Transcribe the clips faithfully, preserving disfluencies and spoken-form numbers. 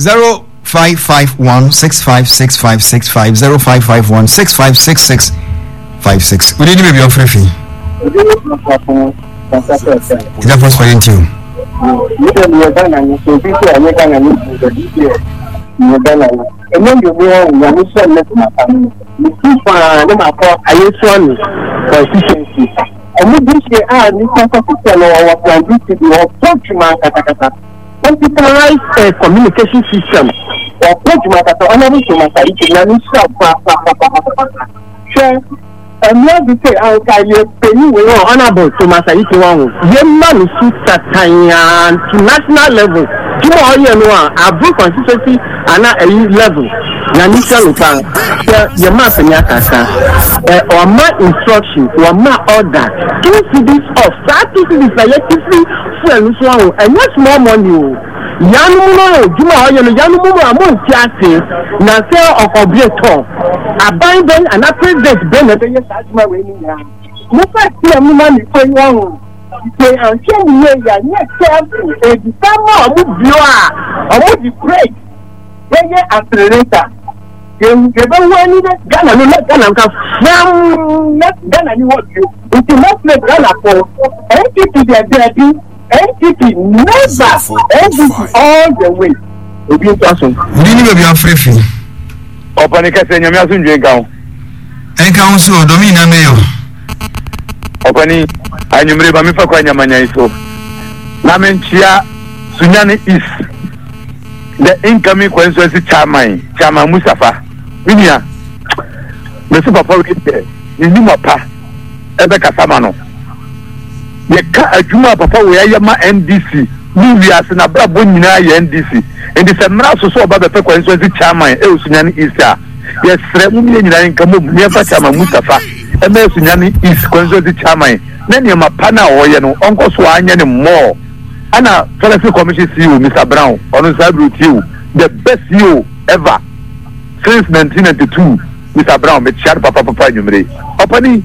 zero five five one six five six five six five zero five five one six five six six five six. We didn't maybe offer fee. Is that first point you? And then you will consistency. And we this year, ah, this constitution or publicity or document kata computerized uh, communication system or document kata only to my side to learn shop pa pa pa pa pa. Sure. And now we say, I can you pay you honorable to my side to one. Ye man is Satanian to national level. Do you know you know? Abu consistency and a level. Nanisha Lupan, your math and Yakasa, or my instruction, or my order. Can you see this off? That is relatively well, and what's more money? Yanumo, Juma, Yanumo, among classes, Nasser of Objeto, abandon and appreciate Bennett, yes, that's my way. No fact, I'm money for you. They are telling me that you're careful, and someone would you are, or would you break? They accelerator. You don't want it. Ghana, no, let Ghana come from Ghana. You want you. It's not let Ghana for N T P. They're ready. N T P never. N T P all the way. We be interesting. We didn't be afraid fee. Open the case and you may soon drink out. And council, Domina Mayo. Opening, and you may be for Quanya so. Lamentia, Sunyani is the incoming constituency chairman, Chairman Mustafa. Minia, the super power there. You know, Papa, Ebeka Samano. The car, Juma Papa, we are my N D C. We are in a Brabunina N D C. And the Samra so about the constituency chairman, El Sunyani Isa. Yes, Remuni and Kamu, near Chairman Mustafa, and El Sunyani is constituency chairman. Then you're my pana or you know, Uncle Swan and more. Anna, Policy Commission C E O, Mister Brown, on the side with you, the best C E O ever since nineteen ninety-two, Mister Brown, with Chad Papa Papa Numere. Opening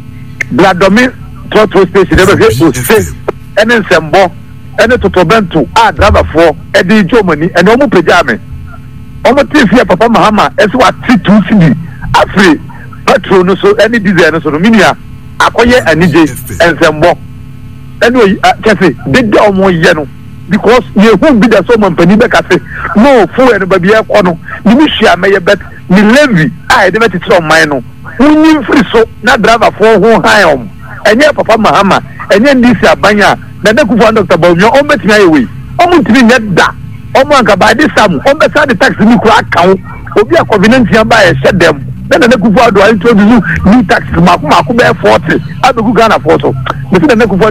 Bladomi Trotro Station, never hit to say, and then Sembo, and then to Tobento, ah, driver for Eddie Germany, and Omo Pajame. Omo Tifia Papa Mahama, as what T two C D, Afri, Patron, so any designer, so Minia, Akoye and Nij, and Sembo. Anyway, uh, Cassie, they don't want you because you won't be the someone penny back. I say, no, fool and baby, I know. You wish you may bet me levy. I never teach on mine. When you free so, not driver for who I am. And yeah, Papa Mahama, and then this Abanya, then the Kufa Doctor Bob, your own bet my way. Almost three net that. Almost by this time, on the side the taxi new account will be a convenience by a shed them. Then the Kufa do I introduce you new tax Maku bear forty. I be Ghana photo. We didn't even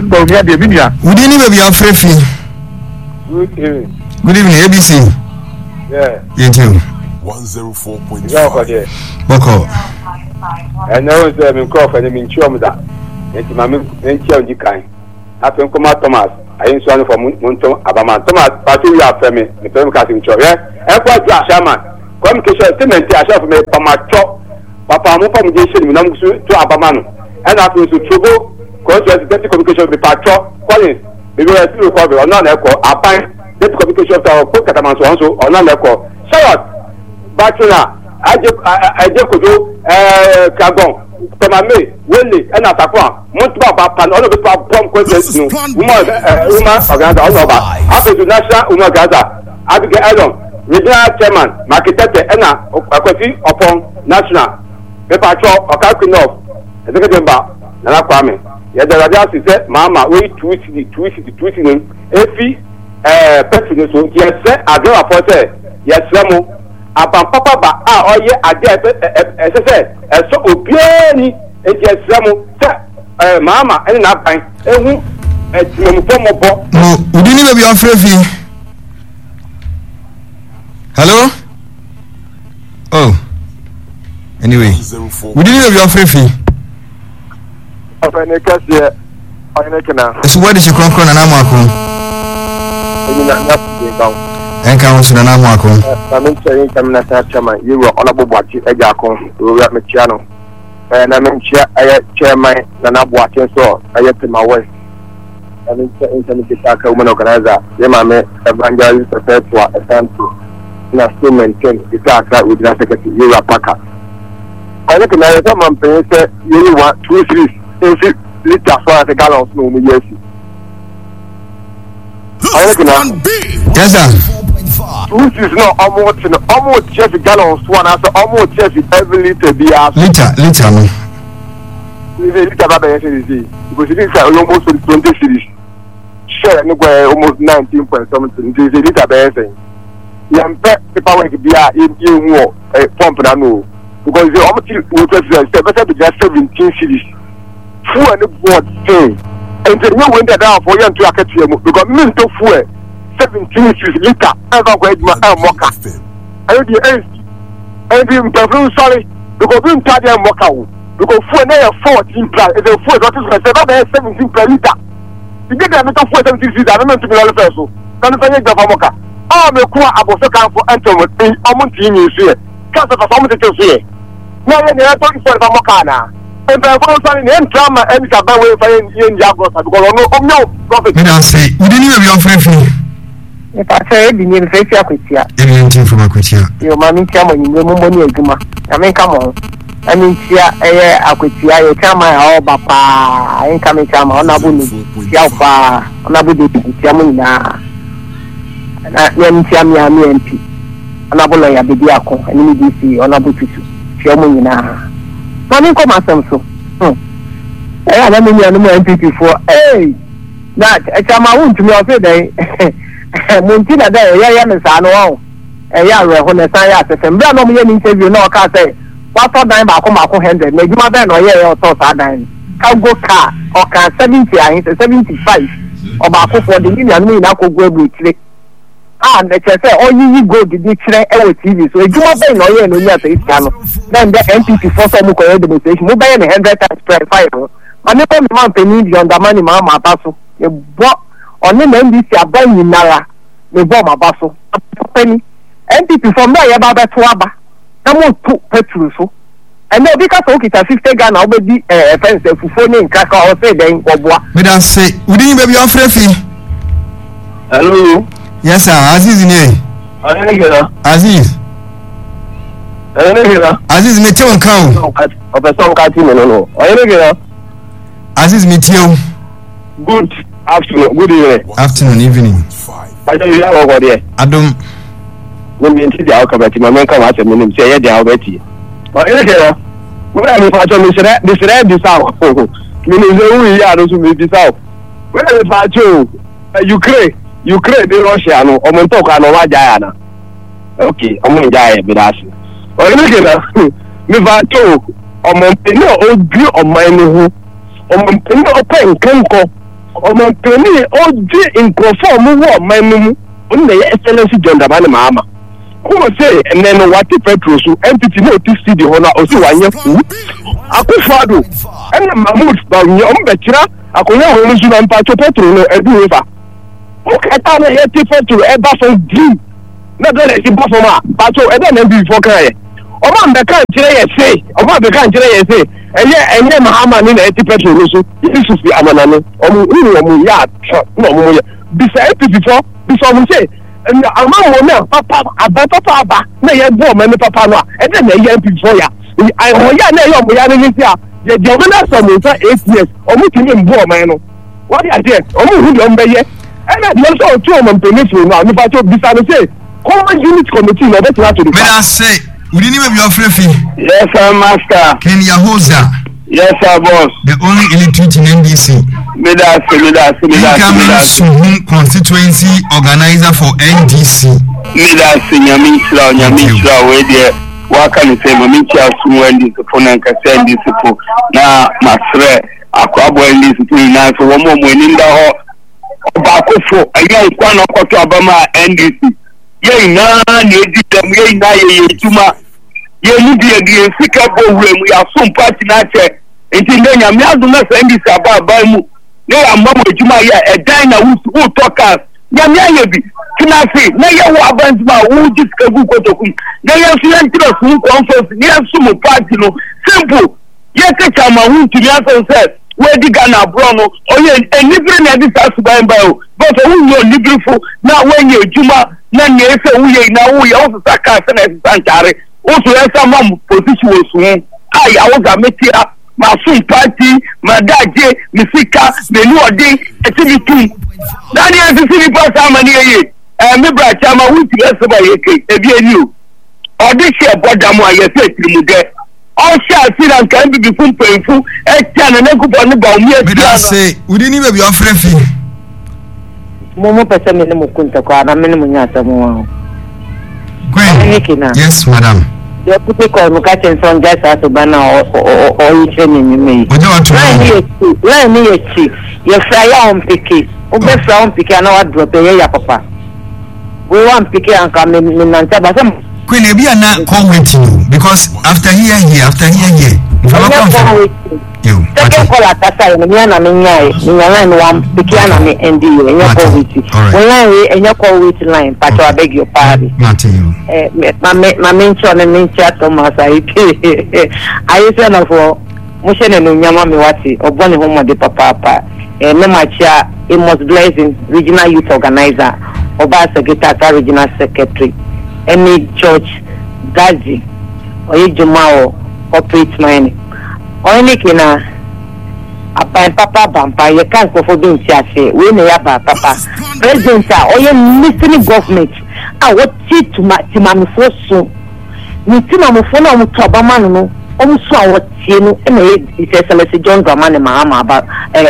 be afraid fee. Good evening. Good evening, A B C. Yeah. You too. one oh four point five. Boko. And now it's a cough and I'm in Chomda. It's my main challenge kind. After Koma Thomas, I ain't sworn for Monton Abaman. Thomas, particularly after me, the film casting show. Yeah. And what Shaman? Communication statement, I shall make Pama Chop. Papa Mopam Jason, to Abaman. And after to Trouble. Constituency Deputy Communication with Patrol, Collins, we will still recover or non equal, a pine, Deputy Communication of our Pocataman so or non equal. Charlotte, Bachelor, I just could do, uh, Cabon, Tomame, Willie, and Ataqua, Montpa, and all of the Pom questions, Uma, Uma, Gaza, all over. After the National Uma Gaza, Abigail Adam, Regional Chairman, Marketete, Enna, Aquati, upon National, the Patrol, or Kalkinov, Executive Bar, Nana Kwame. Yeah, the Raja said, Mama, wait, twist it, twist it, twist it. If he, uh, Petri, so yes, sir, I go up for say, yes, Ramo, upon Papa, but ah, oh, yeah, I did, as I said, as so, Opiani, and yes, Ramo, sir, Mama, and not fine, and we, at the form of Bob. No, we didn't even be afraid fee. Hello? Oh, anyway, we didn't even be afraid fee. Of any case, yeah, I know. So, what is your concern and Amako? And council and Amako. I'm in saying, I'm not a chairman. You were honorable watching a jackal, who were at Michiano. And I'm in chairman, and I'm watching so I get to my way. I'm in saying, I'm a woman organizer. They may evangelist prepared to a sample. na still maintain the data with the secretary Yura Paka. I think na yɛ man pay say you want two series every liter for the gallons no me yes. I think na yes sir. Two series no almost no almost just gallons one as almost just every liter be as liter liter no. The liter ba be say because it is almost twenty series. Share no go almost nineteen point something. The liter be say yampe paper work bia e e hu e pump na no because the almost water say better be just seventeen series fuel and board thing and the new winter down for you to akatia mu because me to fuel seventeen series liter ever go edma e moka and the end and the improve sorry because we ntade e moka wo because fuel na fourteen plus is the fuel that is say that seventeen per liter you get that to fuel seventeen series I don't know to be all first so can you get that moka ah me ko aboso kan for enter mo tin omonti ni so e ka so fa mo tete so e na ye ne to ifo fa mo kana e be for so ni en drama en ka ba we fa ye ndi agosa because no o no profit me dan say we didn't even be on free e pa say bi ni fe fi akwetia e bi ntin from akwetia yo ma mi tia mo ni mo mo ni aduma na me ka mo ani tia eye akwetia ye chama ya o ba pa en ka me chama ona bu ni tia pa ona bu de tia mo na na yamtia mi ami M P anabolo ya bebi akọ ani D C onabututu tie mo nyina na ni ko masem so hm eh ana mi anu M P for eh na chama wuntu mi o fe dai munti na dai ya ya me sa no o eh ya re ho na san ya sese mbra no mo ye ni interview na o ka say wa to dan ba ko ma ko one hundred na juma be no ye ye o to sa dan ka go car o ka seventy ahin seventy-five o ba ko for the ni anu na ko go ebu tire ah na che say oyiyi go di kire e wo T V so ejuma be no ye no nya say iska no then the N P P for some ko demonstration mo be ye one hundred times per five ma ne ko man peni di under money ma ma paso e bo oni na N D C aban nyinara me bo ma baso peni N P P from there ye ba be to aba na mo to petrol so and no because o kita fifty Ghana o be di eh fence fufuo ni nkaka o say den koboa me dan say we didn't baby on free hello. Yes sir, Aziz ni. Anegela. Aziz. Anegela. Aziz me tie on kan o. O pe so ka ti me no no. Anegela. Aziz me tie o. Good afternoon, good evening. Afternoon, evening. I don't you have over there. Adom. No me nti dia o ka beti ma men ka ma se me nim se ye dia o beti. Anegela. Mo na me fa cho me sere, me sere bi sa o. Me ni ze wu ya do so me bi sa o. We na me fa cho Ukraine. Ukraine de Russia no o mo ntoka no wa jaya na okay o mo jaya bi da se o ni ke na mi va to o mo peni o gbi o man ni hu o mo peni o pa nkan ko o mo peni o di nkrofo mo wo man ni mu o ni ye excellence gender ba ni mama ko se ene no wati petrol so entity no ti city ho na o si wanye fu akufado ene Mahmoud ba nye o mbe kira akonya ho no su na mpa to petrol no edu fa okay ta na ye ti petrol e ba fo dream na do le ti ba fo ma pa to e be na bi fo kan ye o ma mbe kan kire ye se o ma be kan kire ye se eye enye mahama ni na e ti petrol so isu fi amana ni o mu ni o mu ya no mu ye bi se e ti fo bi so mu se ama mo na papa aba papa aba na ye bo me papa no e de na ye pi fo ya ai ho ya na ye o mu ya ni si a ye je me na so mu sa eight years o mu ti ni mbo me no what ya je o mu hu de o mbe ye and I also two of them permission now. If I told this, I say, common unit committee, no, that's not to the. May I say, we didn't even be offering fee. Yes, sir, master. Kenya Hoza. Yes, sir, boss. The only illiterate in N D C. May I say, may I say, may I say, may I say. Incoming constituency organizer for N D C. May I say, Yamitra, Yamitra, where there. What can you say? Mamitra, someone this phone and can send this for now, Masre, Aquabo, and this for now, so one more winning the hall. Bakofo aya ikwa na okoto abama N D C ye ina na edidem ye ina ye yetuma ye ni die die sika bo wurem ya som party na che enti ndenya me adu na N D C aba aba mu ne ya mamo ejuma ya edan na wu talkers ya me aye bi kina fi na ye wo abantima wu jisika gu kotokum na ye fi entro sun conference ne sum party no simple ye ke chama wu ti ya so say where the Ghana Bruno, or you a living at this house by bio, but who you're living for now when you're Juma, none yes, we now we also Saka and Sankari, also has some position was soon. I was a metia, my soon party, my dad, Missika, the new day, activity. Daniel, the city pass how many years? And maybe I tell my week, yes, about a you. Or this year, Bodamo, I said to you there. All shall see and can be full painful, and can and go on the bomb. But I say, we didn't even be offering fee. Momo person minimum kunta kwa na minimum yata mo. Yes, madam. The people call Mukachen from just as a banner or you training me. Let me a chief. You fly on picky. Ube from picky and our drop a papa. We want picky and come in Nanta. Queen Ebia na come with you because after here here after here here if I come with you second call at Tasa me na me nyai me line one pikiana me N D U and you call with you when line and you call with line but I beg your pardon not you eh my my mention and mention Thomas I I say na for mo she na no nyama me wati obone homo de papa papa eh me machia Amos Blessing regional youth organizer Oba secretary regional secretary any church Gazi or Jumao corporate mining or any kina a papa bampa you can't go for being chassis we may have papa president or you listening government I what it to my timam for so Nitima Mufona Mutabamano almost what you it says a John Dramani Mahama about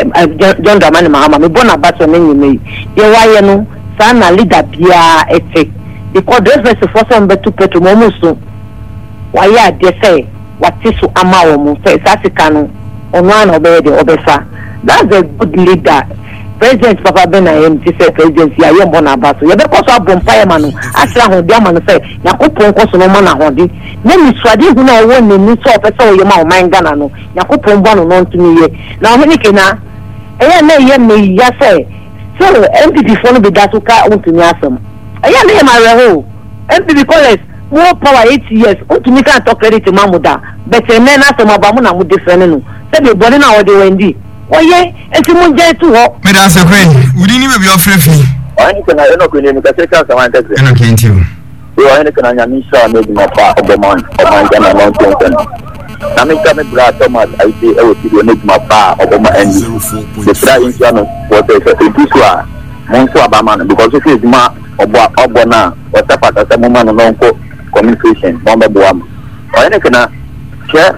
John Dramani Mahama me bona bato name me ye why no sana leader bia effect because those were the first one to put to Momusu. Why, yeah, they say, what is to Amamu, say, Sasikano, on one obey the Obesa. That's a good leader. President Papa Benayem, he said, President, ya yam bonabato. You because of Bompire Manu, as long as Diamond say, Yakupon Cosomana Hondi. Then you swadi who know when the new sort of your mouth, mind Ganano, Yakupon Bono non to me. Now, Minikina, and then you may just say, so empty before the Dasuka on to Yasam. I am here, my reho. M P B college more power eight years. Oh, to me can't talk credit to Mamuda. But a man after Mabamuna would defend you. Said the body now the Wendy. Oh, yeah, and Simon J to walk. But that's a great. We didn't even be offering fee. I ain't gonna know when you take out someone that's going to gain you. You are anything on your Misha, maybe my part of the month of my Ghana mountain. I mean, come and grab Thomas. I say, I will see you make my part of my end. The trying to was a Tusua, Monso Abaman, because it is my. Oba Obona or Tapata Samuman and communication, Bomba Boam. Or any kind of share.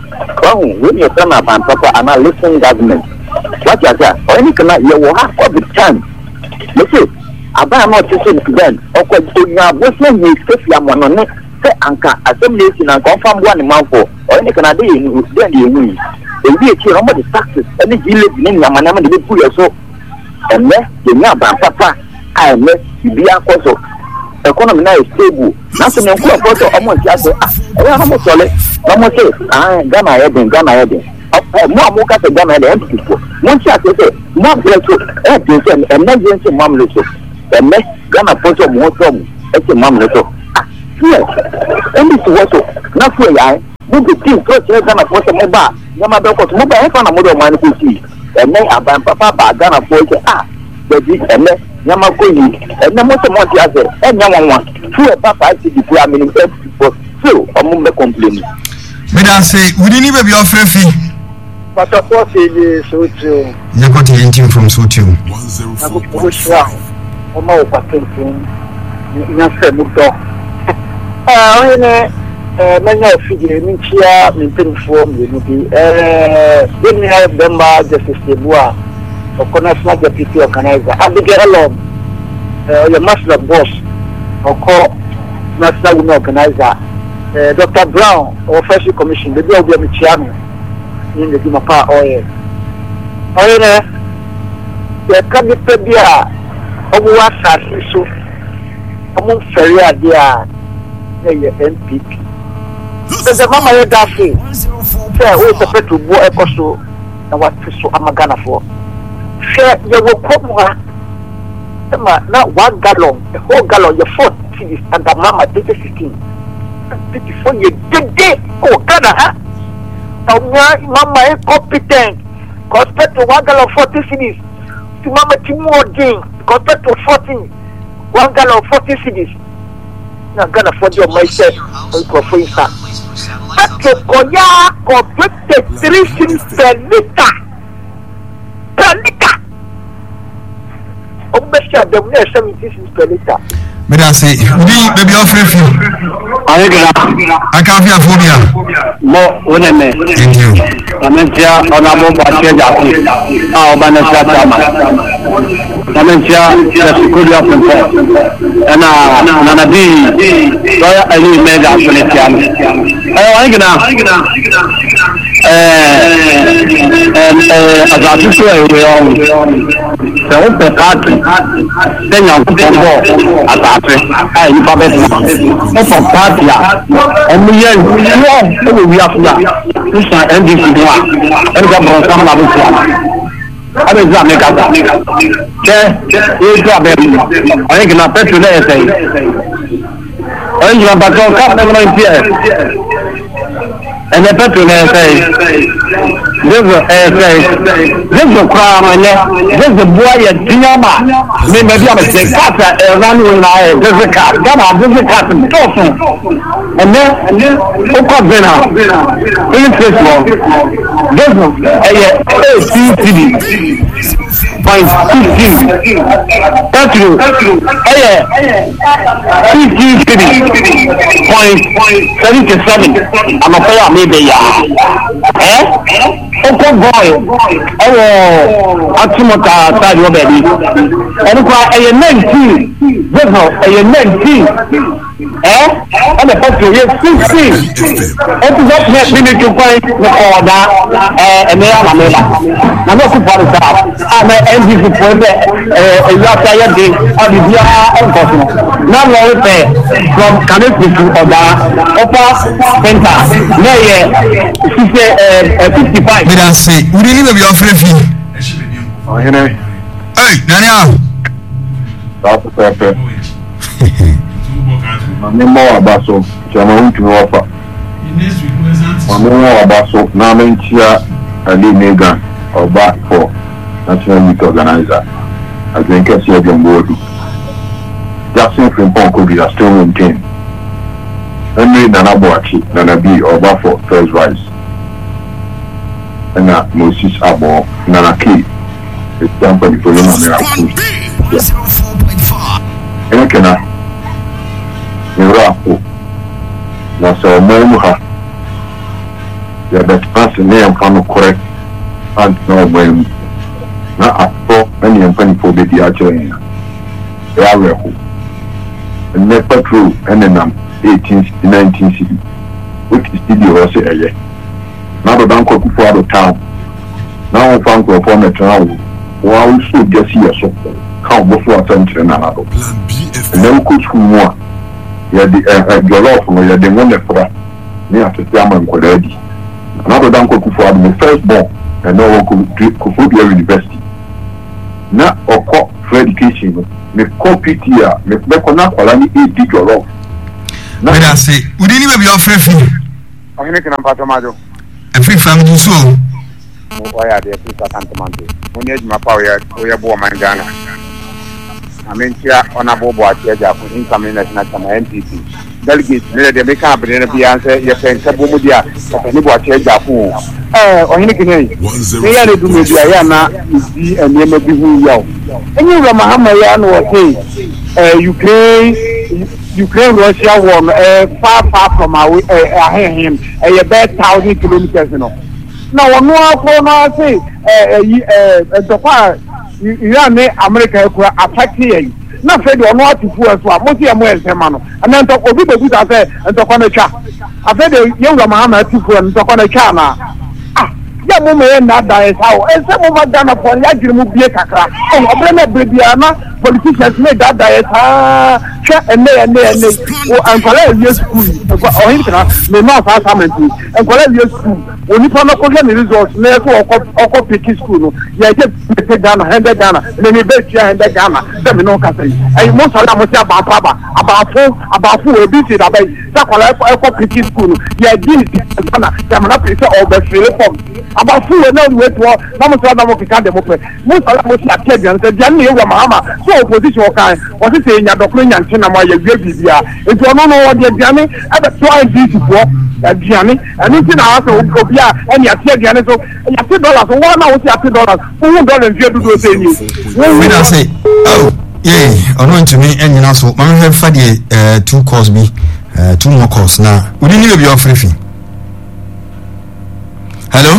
Oh, when you turn up and Papa and I listen government. What you say? Or any kind of you will have all the time. You see, I buy not to say then. Or could you have what's your name? If you are one on it, say Anka, assembly and confirm one month for or any kind of day then you win. If you hear about the taxes, any village in Yamanama, they put your so and then you know about Papa. I met Bia Koso. Economy now is stable. Nothing in Kuala Photo, almost just I am almost solid. Almost say, I Ghana heading, Ghana heading. More Moka to Ghana heading people. Once I say, more blessed, and emergency mamluso. And met Ghana Photo more trouble. It's a mamluso. Ah, yes. And this was not where I would be seen so Ghana Photo Moba. Yamada Photo Moba, I found a model man who see. And then I ban Papa Ghana Photo. Ah, and then. Yamakoyi, and the most of what you have said, and Yamawan, who a papa I see the prime minister for still a moment complaining. But I say, we didn't even be offering fee. But of course, it is so true. You got the engine from Sochu. one zero four point five. I'm all passing from Nasamuto. Ah, when a man of figure, Minchia, Minton form, you will be, uh, then we have them by Justice Debois. Or national deputy organizer, Abigail Alom, uh, your master boss, or call national women organizer, uh, Doctor Brown, or Fresh Commission, the bill will be chairman in the Dimapa oil. Oil, the cabinet beer, over what has so among Feria, dear N P P. So the Mama Daffy, say, who is the pet to boy a costo, and what so Amagana for. Share your work. Now one gallon, a whole gallon, your fourth cities and the mama twenty sixteen. Before you did it, oh Ghana, huh? Now mama is competent. compared to one gallon forty cedis. To mama Timo Ding, compared to fourteen, one gallon forty cedis. Now gonna for your myself for for instance. Petro Koya compared three cedis per liter. Per liter. Obesha dem na seventy cedis per liter. Me da say, we baby offer you. Aye gina. Aka fi afobia. Mo wona me. Thank you. Amentia ona mo ba che ja ku. Ah oba na sia chama. Amentia ya sikuli hapo mpo. Ana na na di. Doya ali mega kule tiam. Eh aye gina. Eh eh azatu so e we on. Se o pe kati. Tenya ko bo atatu. Ai ni pa be. O pa kati ya. Emu ye yo o wi afia. Usa N D C wa. Erga bron sama la busia. Abe za me kaza. Che e za be. Aye gina petrol e sei. Aye gina ba ko ka na no impie. And the petrol e sei. This is say this is crime and this is boy a diama. Me maybe I'm a cat a run with my this is cat. Gama this is cat and then and then Oko Bena. In this one. This is a C C D. Point fifteen. Petrol. Aye. C C D. Point seventy-seven. I'm a player maybe ya. Eh? Oko boy. Oh, Atumota side your baby. And a nineteen. This is a nineteen. Eh? And the petrol is fifteen. It is not yet limit to point the order and they are a mela. Now, what's the part of that? I'm an N D C for a Yaka day or the Dia Enforcement. Now, we're there from Canopy to Oda, Opa, Penta, Nay, fifty-five. Me don't say, we didn't even be offering fee. Oh, you know. Hey, Nanya. That's the pepper. Mami mo abaso, chama untu wafa. Mami mo abaso, na mentia Ali Megan Oba for National Youth Organizer. I think I see them board. Jackson Frimpong could be a still maintain. Henry Nana Boachi, Nana B Oba for first rise. And uh, Moses Abo, Nana K. It's time for the Polona Miracle. And can I? Miracle. Now, so Momuha. Yeah, but that's the name from correct. And no, when not at four, many and twenty four baby actually. They are real. And net petrol and then um eighteen nineteen city, which is still also a year. Now the bank of out of town. Now I'm found to form a town. Wow, so just here so. How before attention another. And then coach who more. Yeah, the uh, Jollof, no, yeah, the one that for near to Yaman Koledi. Another Danko Kufu, the first born, and no one could Kufu University. Now, or cop for education, me copy here, me Bekona, or any eight big Jollof. Now, I say, we didn't even be offering fee. I'm making a patomado. A free family so. Why are they people can't when you my power, we are born in Ghana. I mean, here on a bobo at the incoming national N T C. Delegates, they make up and be answer your friend Sabudia, and you watch Japu. Eh, or anything. They are to media, and never be who you are. And you were Mahamayan was saying, Ukraine, Ukraine, Russia war, far, far from our him, a bad thousand kilometers. Now, one more for now, say, the fire. Iran America attack here. Na fed or not to fool as well. Most of them semano. And then talk over the good as and talk on a chat. I fed the younger Muhammad to fool and talk on a chama. Ah, yeah, Mumma and that is how. And some of us done upon Yajimu Biakaka. Oh, a brother Bibiana, politicians made that diet. Ah, chat and they and they and they. Oh, and collect your school. Or him may not have something. And collect your school. When you found a collection results, never or picky school. Yeah, just take down a hundred Ghana. Then you bet you a hundred Ghana. Then we know Cassie. And most of them will say about Papa, about four, about four, a bit about that. Picky school. Yeah, this Ghana. I'm not pretty or the free form. about food and then wait for no so na mo kika dem pe mo so la mo si ati aduane se dia na e wa mahama so opposition kan o se se nya dokoro nya nche na ma ya wie bibia enti ono no wo de aduane e be to an di fo aduane ani ti na aso obi a eni ati aduane so ya ti dollars so wa na wo si ati dollars wo dollars vie dudu se ni we na say oh yeah ono ntumi enyina so ma me fa de uh, two course bi uh, two more course na we didn't be offer free. Hello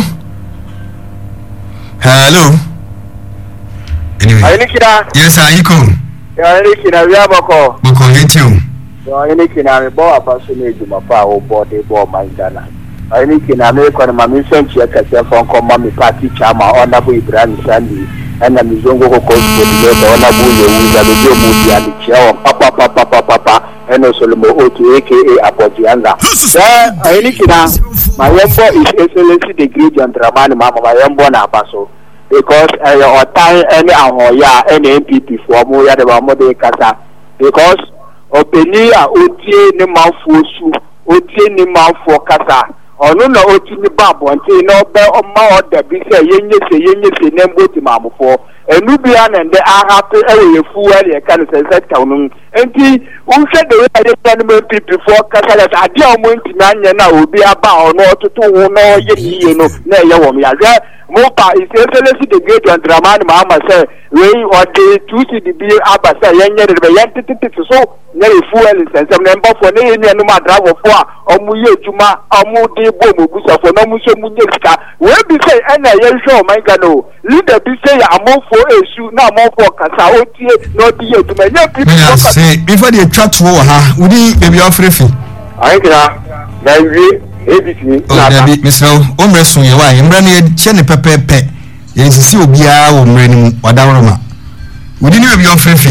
hello anyway Ayikira yes ayiko Ayikira we abako boko yetiu Ayikira me bo abaso na ejuma fa wo bo de bo mandana Ayikira me kwa na me senchi akase fon ko mami party chama honorable Ibrahim Sandi ana mizongo ko ko de honorable Yewuza do de mu dia ni cheo papa papa papa papa eno Solomon Otu aka Apojianga eh Ayikira my yembo is excellency degree John Dramani mama my yembo na abaso because uh, your time any ahoya any M P P for mo ya de ba mo de kasa because openi a otie ni manfo su otie ni manfo kasa onu na otie ni babo nti na obe oma oda bi se yenye se yenye se nembo ti mamfo enu bia na nde ahatu ewe fuel ye kan se sector nu nti unhwe de we ye kan M P P for kasa la ade o mo nti na anya na obi aba onu otutu hu no ye ni no na ye wo ya Mopa is excellency the great and Dramani Mama say we or the two C D B abasa yenye de yentiti so na fuel sense number for na yenye no ma drive for omu ye juma omu de bomu busa for no mu so mu nyeka we be say na ye show my gano leader be say amofo esu na amofo kasa otie no di ye juma ye people say before they chat to ha we di baby ofrefi ayikira na we A B C na David Mister Omreso ye wa emra na ye che ne pepepe ye sisi obia wo mre ni wadawroma wodi ni be ofrefi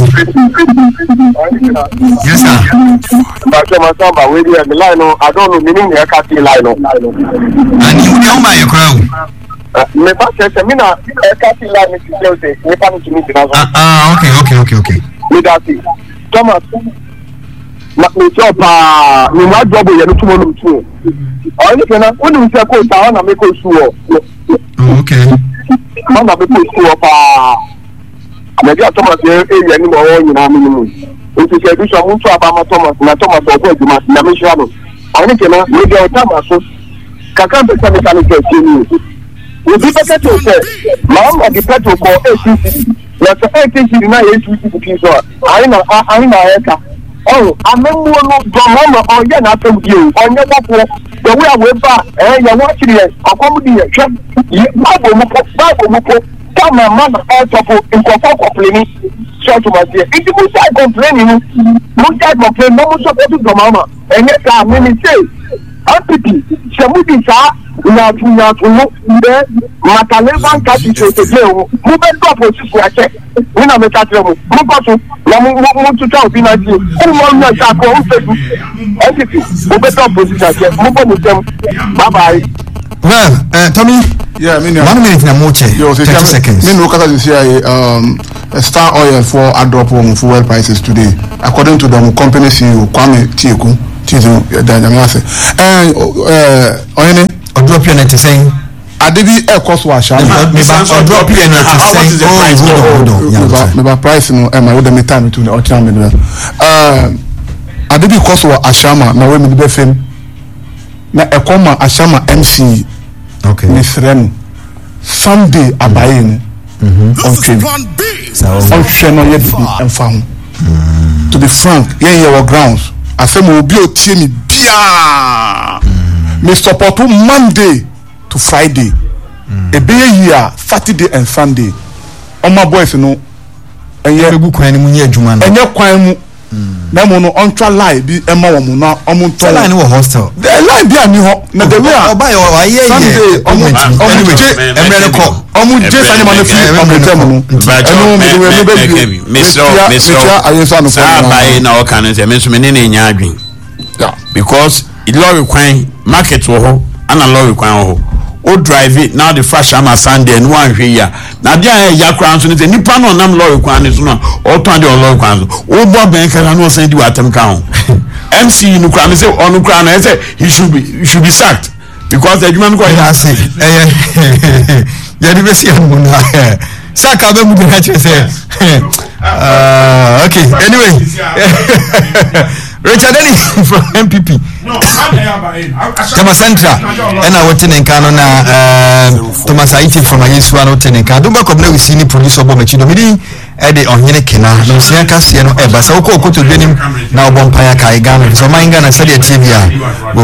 yes sir but my son ba we dey the line no I don't know meaning here ka ti line no and you dey ma ye kra me ba se se me na ka ti line ti say me pa ni ti mi ah okay okay okay okay me that Thomas ma me chop pa ni ma job ye no tumo no tumo o ni kana o ni se ko ta na me ko su o okay ma na me ko su o pa me dia Thomas e ye ni mo o ni na mi ni mu o ti se bi so mu tu aba ma Thomas na Thomas o ko ejuma na me sha no o ni kana me dia o ta ma so kaka be se me kan ke ti ni o bi pe to se ma mo di pe to ko e ti na se e ti na ye tu ti ti so ai na ai na e ka oh amemu no domo o ye na tem die o nye bofo the way we ba eh ye wa kiri e akomu di ye hwe babo mu po babo mu po kama man e topo nkofo complain so to ma die it mu say complain mu say complain no mu so to do mama enye ka me ni say apiti se mu di sa na tu na tu no be matale ban ka ti so te o mu be do position ya che ni na me ta tre mu mu ko so na mu mu tu ta obi na ji o mo na sa ko o fe du apiti mu be do position ya mu ko mu tem bye bye well uh, Tommy yeah me one minute na mo che thirty seconds me no kata this here um Star Oil for a drop on fuel prices today according to the company C E O Kwame Tieku Tizo Danyamase eh eh oyene o drop your ninety saying adebi e cost wa sha me ba o drop your ninety saying oh me ba price no e ma wo dem time to o try me no eh adebi cost wa ashama na we me be fem na e koma ashama M C okay ni freno Sunday abaye no mhm on train on train no ye emfa ho to be frank ye ye our grounds afem obi o tie mi bia me support Monday to Friday e be here Saturday and Sunday on my boys no enye be kwan ni mu nye adwuma no enye kwan mu na mo no on try lie bi e ma wo mu na o mu to lie ni wo hostel the lie bi ani ho na the way o ba yo aye ye Sunday o mu o mu je emre ko o mu je sani ma no fi o mu je mu no enu me we me be bi me so me so sa bai na o kan se me so me ne ne nya adwen because lorry kwan market wo ho ana lorry kwan ho o drive it now the fresh am Sunday and one hwe ya na dia ya kran so ne se nipa no nam lorry kwan ne so no o ton de lorry kwan so o bo ben kara no sen di watem kan ho M C no kran say onu kran na say he should be he should be sacked because the human go I say eh ya di be si amu na saka be mu ga che say uh okay anyway Richard Denny from M P P no Kama Central and I went in Kano na Thomas Aiti from Ayesu and Oteneka do back of no sini producer bo mechi do mi ede ohene kena no sia ka sia no e ba sa okoko to dwenim na obon pa ya kai Ghana so man Ghana said the T V